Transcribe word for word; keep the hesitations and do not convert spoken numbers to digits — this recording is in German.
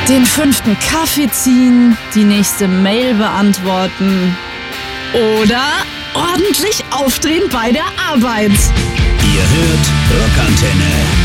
Den fünften Kaffee ziehen, die nächste Mail beantworten oder ordentlich aufdrehen bei der Arbeit. Ihr hört Rockantenne.